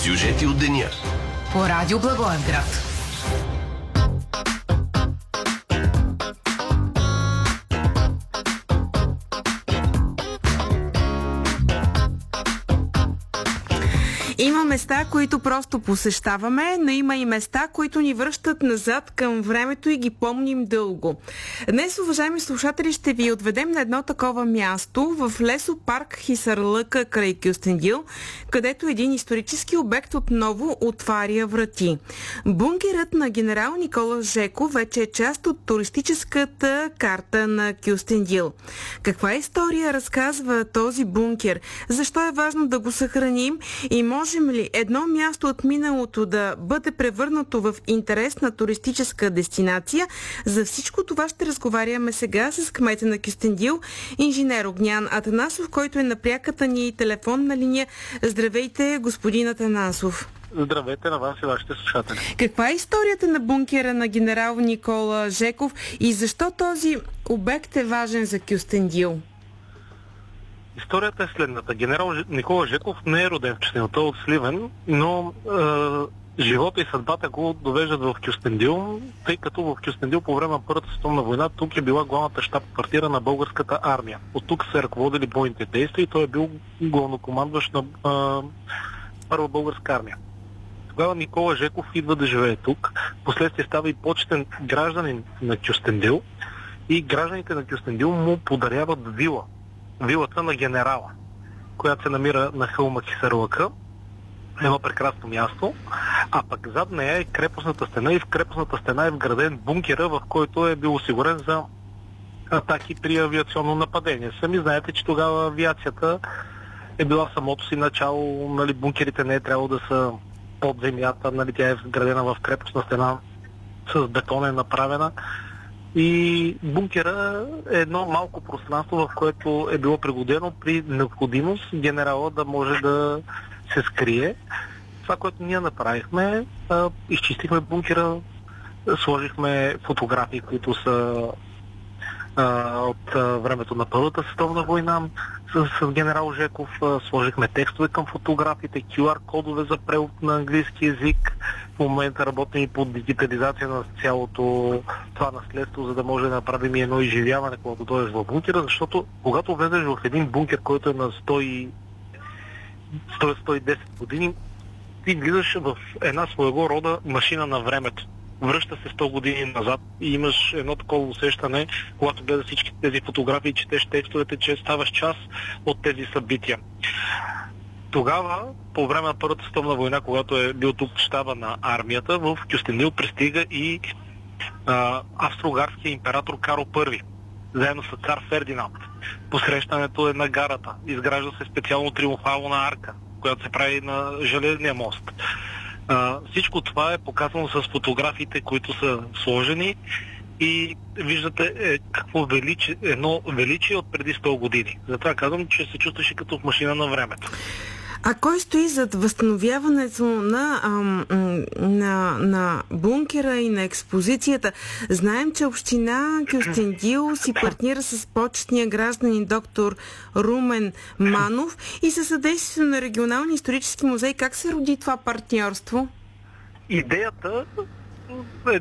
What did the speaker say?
Сюжети от деня. По радио Благоевград. Има места, които просто посещаваме, но има и места, които ни връщат назад към времето и ги помним дълго. Днес, уважаеми слушатели, ще ви отведем на едно такова място в лесопарк Хисарлъка край Кюстендил, където един исторически обект отново отваря врати. Бункерът на генерал Никола Жеков вече е част от туристическата карта на Кюстендил. Каква история разказва този бункер? Защо е важно да го съхраним и можем ли едно място от миналото да бъде превърнато в интересна туристическа дестинация? За всичко това ще разговаряме сега с кмета на Кюстендил, инженер Огнян Атанасов, който е на пряката ни телефонна линия. Здравейте, господин Атанасов. Здравейте на вас и вашите слушатели. Каква е историята на бункера на генерал Никола Жеков и защо този обект е важен за Кюстендил? Историята е следната. Генерал Никола Жеков не е роден в Кюстендил, той е от Сливен, но живота и съдбата го довеждат в Кюстендил, тъй като в Кюстендил по време на Първата световна война тук е била главната щаб-квартира на българската армия. От тук са ръководили бойните действия и той е бил главнокомандващ на Първа българска армия. Тогава Никола Жеков идва да живее тук, последствие става и почетен гражданин на Кюстендил и гражданите на Кюстендил му подаряват вила. Вилата на генерала, която се намира на хълма Хисарлъка. Едно прекрасно място, а пък зад нея е крепостната стена и в крепостната стена е вграден бункера, в който е бил осигурен за атаки при авиационно нападение. Сами знаете, че тогава авиацията е била в самото си начало, нали, бункерите не е трябвало да са под земята, нали, тя е вградена в крепостна стена, с бетон е направена. И бункера е едно малко пространство, в което е било пригодено при необходимост генерала да може да се скрие. Това, което ние направихме, изчистихме бункера, сложихме фотографии, които са от времето на Първата световна война с генерал Жеков, сложихме текстове към фотографиите, QR-кодове за превод на английски език. В момента работим и по дигитализация на цялото това наследство, за да може да направим и едно изживяване, когато дойдеш в бункера, защото когато влезеш в един бункер, който е на 100-110 години, ти влизаш в една своего рода машина на времето. Връща се 100 години назад и имаш едно такова усещане, когато гледаш всички тези фотографии и четеш текстовете, че ставаш част от тези събития. Тогава, по време на Първата световна война, когато е бил тук щаба на армията, в Кюстендил пристига и австро-угарския император Карл I, заедно с цар Фердинанд. Посрещането е на гарата. Изгражда се специално триумфална арка, която се прави на Железния мост. Всичко това е показано с фотографиите, които са сложени и виждате какво едно величие от преди 100 години. Затова казвам, че се чувстваше като в машина на времето. А кой стои зад възстановяването на бункера и на експозицията? Знаем, че община Кюстендил си партнира с почетния гражданин доктор Румен Манов и със съдействието на Регионалния исторически музей. Как се роди това партньорство? Идеята е